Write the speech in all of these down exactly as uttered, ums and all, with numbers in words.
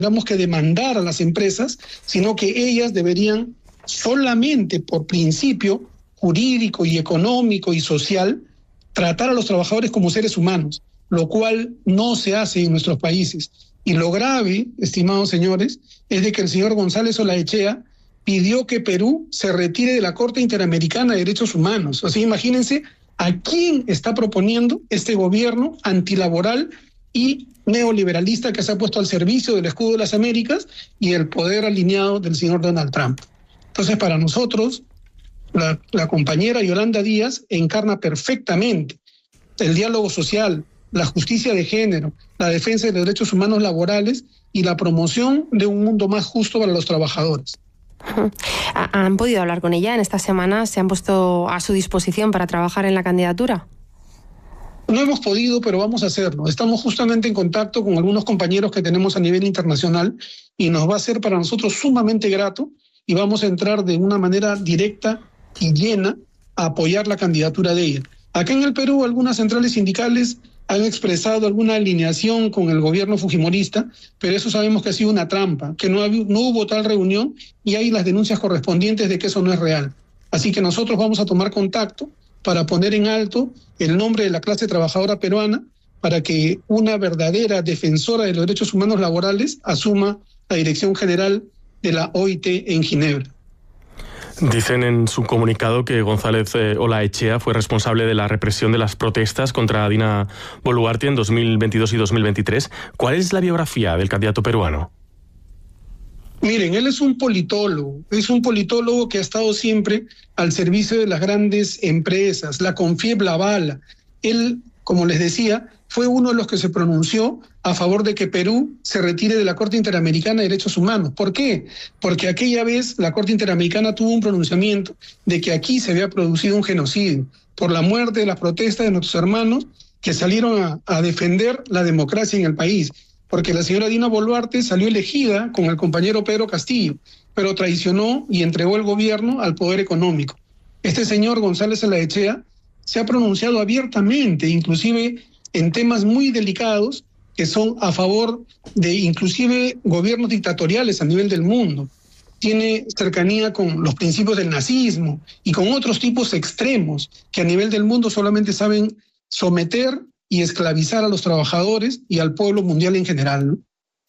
tengamos que demandar a las empresas, sino que ellas deberían solamente por principio jurídico y económico y social tratar a los trabajadores como seres humanos, lo cual no se hace en nuestros países. Y lo grave, estimados señores, es de que el señor González Olaechea pidió que Perú se retire de la Corte Interamericana de Derechos Humanos. O sea, imagínense a quién está proponiendo este gobierno antilaboral y neoliberalista que se ha puesto al servicio del escudo de las Américas y el poder alineado del señor Donald Trump. Entonces, para nosotros, la, la compañera Yolanda Díaz encarna perfectamente el diálogo social, la justicia de género, la defensa de los derechos humanos laborales y la promoción de un mundo más justo para los trabajadores. ¿Han podido hablar con ella en estas semanas? ¿Se han puesto a su disposición para trabajar en la candidatura? No hemos podido, pero vamos a hacerlo. Estamos justamente en contacto con algunos compañeros que tenemos a nivel internacional y nos va a ser para nosotros sumamente grato y vamos a entrar de una manera directa y llena a apoyar la candidatura de ella. Acá en el Perú, algunas centrales sindicales han expresado alguna alineación con el gobierno fujimorista, pero eso sabemos que ha sido una trampa, que no, no hubo tal reunión y hay las denuncias correspondientes de que eso no es real. Así que nosotros vamos a tomar contacto para poner en alto el nombre de la clase trabajadora peruana, para que una verdadera defensora de los derechos humanos laborales asuma la dirección general de la O I T en Ginebra. Dicen en su comunicado que González eh, Olaechea fue responsable de la represión de las protestas contra Dina Boluarte en dos mil veintidós y dos mil veintitrés. ¿Cuál es la biografía del candidato peruano? Miren, él es un politólogo, es un politólogo que ha estado siempre al servicio de las grandes empresas, la Confieb Lavala. Él, como les decía, fue uno de los que se pronunció a favor de que Perú se retire de la Corte Interamericana de Derechos Humanos. ¿Por qué? Porque aquella vez la Corte Interamericana tuvo un pronunciamiento de que aquí se había producido un genocidio por la muerte de las protestas de nuestros hermanos que salieron a, a defender la democracia en el país. Porque la señora Dina Boluarte salió elegida con el compañero Pedro Castillo, pero traicionó y entregó el gobierno al poder económico. Este señor González Olaechea se ha pronunciado abiertamente, inclusive en temas muy delicados que son a favor de inclusive gobiernos dictatoriales a nivel del mundo. Tiene cercanía con los principios del nazismo y con otros tipos extremos que a nivel del mundo solamente saben someter y esclavizar a los trabajadores y al pueblo mundial en general, ¿no?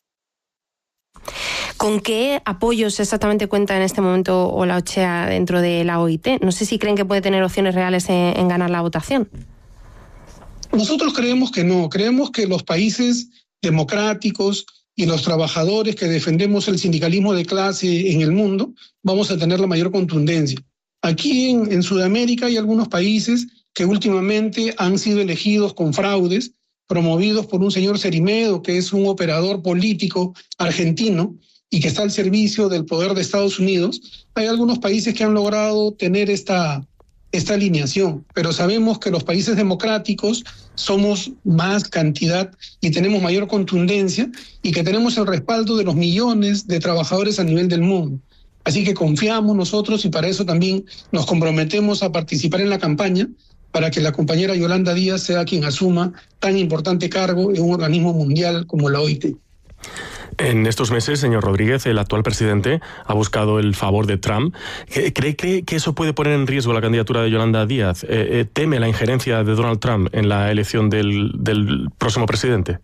¿Con qué apoyos exactamente cuenta en este momento Olaechea dentro de la O I T? No sé si creen que puede tener opciones reales en, en ganar la votación. Nosotros creemos que no, creemos que los países democráticos y los trabajadores que defendemos el sindicalismo de clase en el mundo vamos a tener la mayor contundencia. Aquí en, en Sudamérica hay algunos países que últimamente han sido elegidos con fraudes, promovidos por un señor Cerimedo, que es un operador político argentino y que está al servicio del poder de Estados Unidos. Hay algunos países que han logrado tener esta, esta alineación, pero sabemos que los países democráticos somos más cantidad y tenemos mayor contundencia y que tenemos el respaldo de los millones de trabajadores a nivel del mundo. Así que confiamos nosotros y para eso también nos comprometemos a participar en la campaña para que la compañera Yolanda Díaz sea quien asuma tan importante cargo en un organismo mundial como la O I T. En estos meses, señor Rodríguez, el actual presidente ha buscado el favor de Trump. ¿Cree, cree que eso puede poner en riesgo la candidatura de Yolanda Díaz? Eh, eh, ¿Teme la injerencia de Donald Trump en la elección del, del próximo presidente?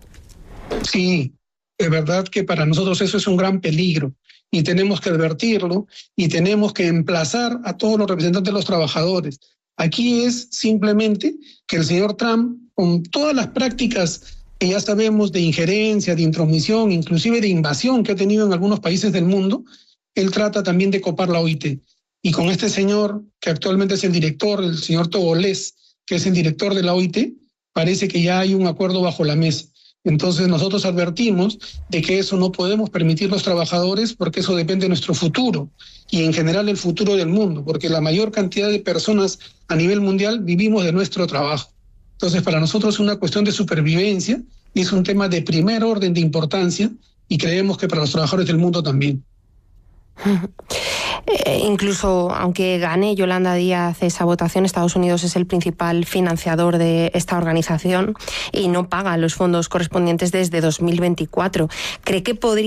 Sí, es verdad que para nosotros eso es un gran peligro y tenemos que advertirlo y tenemos que emplazar a todos los representantes de los trabajadores. Aquí es simplemente que el señor Trump, con todas las prácticas que ya sabemos de injerencia, de intromisión, inclusive de invasión que ha tenido en algunos países del mundo, él trata también de copar la O I T. Y con este señor, que actualmente es el director, el señor Togolés, que es el director de la O I T, parece que ya hay un acuerdo bajo la mesa. Entonces nosotros advertimos de que eso no podemos permitir los trabajadores porque eso depende de nuestro futuro y en general el futuro del mundo, porque la mayor cantidad de personas a nivel mundial vivimos de nuestro trabajo. Entonces para nosotros es una cuestión de supervivencia y es un tema de primer orden de importancia y creemos que para los trabajadores del mundo también. Eh, incluso aunque gane Yolanda Díaz esa votación, Estados Unidos es el principal financiador de esta organización y no paga los fondos correspondientes desde dos mil veinticuatro. ¿Cree que podría